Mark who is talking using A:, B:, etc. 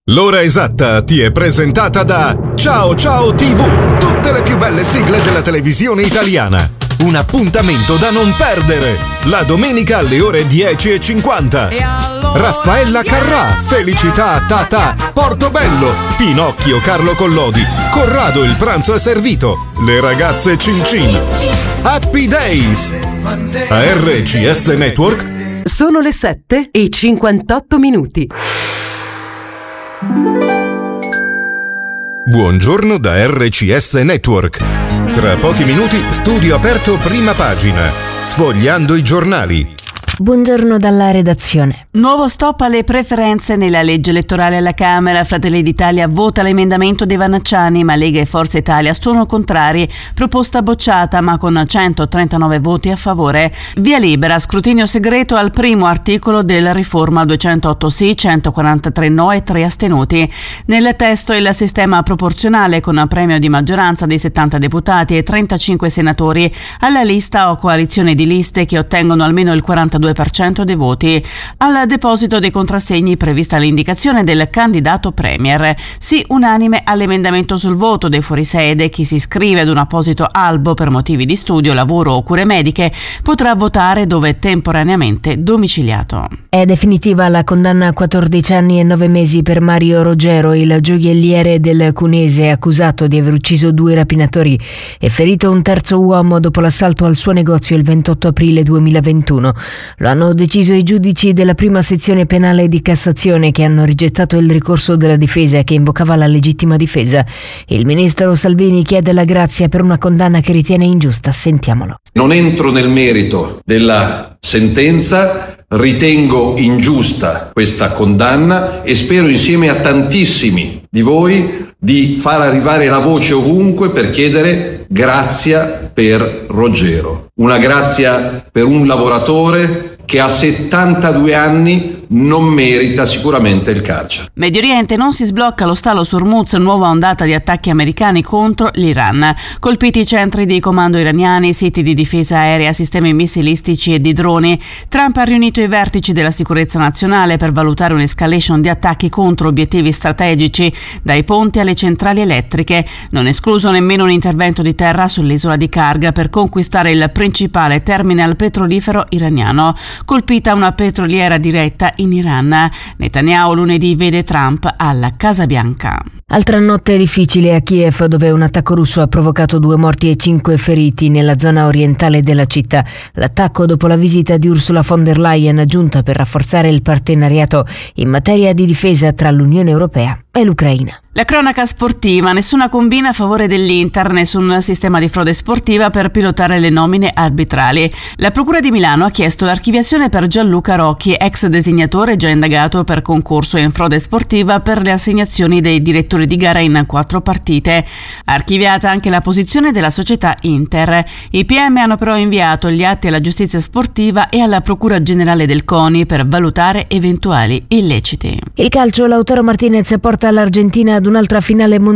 A: L'ora esatta ti è presentata da Ciao Ciao TV, tutte le più belle sigle della televisione italiana. Un appuntamento da non perdere, la domenica alle ore 10:50. Raffaella Carrà, Felicità Tata, Portobello, Pinocchio Carlo Collodi, Corrado il pranzo è servito, le ragazze Cincin, Happy Days. A RCS Network
B: sono le 7:58.
A: Buongiorno da RCS Network. Tra pochi minuti studio aperto prima pagina, sfogliando i giornali.
C: Buongiorno dalla redazione.
D: Nuovo stop alle preferenze nella legge elettorale alla Camera. Fratelli d'Italia vota l'emendamento dei Vannacciani, ma Lega e Forza Italia sono contrari. Proposta bocciata, ma con 139 voti a favore. Via libera, scrutinio segreto al primo articolo della riforma, 208 sì, 143 no e 3 astenuti. Nel testo il sistema proporzionale con premio di maggioranza di 70 deputati e 35 senatori alla lista o coalizione di liste che ottengono almeno il 42% dei voti. Al deposito dei contrassegni prevista l'indicazione del candidato premier. Sì unanime all'emendamento sul voto dei fuorisede. Chi si iscrive ad un apposito albo per motivi di studio, lavoro o cure mediche potrà votare dove è temporaneamente domiciliato.
C: È definitiva la condanna a 14 anni e 9 mesi per Mario Roggero, il gioielliere del Cunese, accusato di aver ucciso 2 rapinatori e ferito un terzo uomo dopo l'assalto al suo negozio il 28 aprile 2021. Lo hanno deciso i giudici della prima sezione penale di Cassazione, che hanno rigettato il ricorso della difesa che invocava la legittima difesa. Il ministro Salvini chiede la grazia per una condanna che ritiene ingiusta. Sentiamolo.
E: Non entro nel merito della sentenza, ritengo ingiusta questa condanna e spero insieme a tantissimi di voi di far arrivare la voce ovunque per chiedere grazia per Roggero. Una grazia per un lavoratore che a 72 anni non merita sicuramente il carcere.
D: Medio Oriente, non si sblocca lo stallo su Hormuz, nuova ondata di attacchi americani contro l'Iran. Colpiti i centri di comando iraniani, siti di difesa aerea, sistemi missilistici e di droni. Trump ha riunito i vertici della sicurezza nazionale per valutare un'escalation di attacchi contro obiettivi strategici, dai ponti alle centrali elettriche. Non escluso nemmeno un intervento di terra sull'isola di Karg per conquistare il principale terminal petrolifero iraniano. Colpita una petroliera diretta in Iran. Netanyahu lunedì vede Trump alla Casa Bianca.
C: Altra notte difficile a Kiev, dove un attacco russo ha provocato 2 morti e 5 feriti nella zona orientale della città. L'attacco dopo la visita di Ursula von der Leyen, giunta per rafforzare il partenariato in materia di difesa tra l'Unione Europea e l'Ucraina.
D: La cronaca sportiva, nessuna combina a favore dell'Inter, nessun sistema di frode sportiva per pilotare le nomine arbitrali. La Procura di Milano ha chiesto l'archiviazione per Gianluca Rocchi, ex designatore già indagato per concorso in frode sportiva per le assegnazioni dei direttori di gara in 4 partite. Archiviata anche la posizione della società Inter. I PM hanno però inviato gli atti alla giustizia sportiva e alla Procura Generale del CONI per valutare eventuali illeciti.
C: Il calcio, Lautaro Martinez porta l'Argentina ad un'altra finale mondiale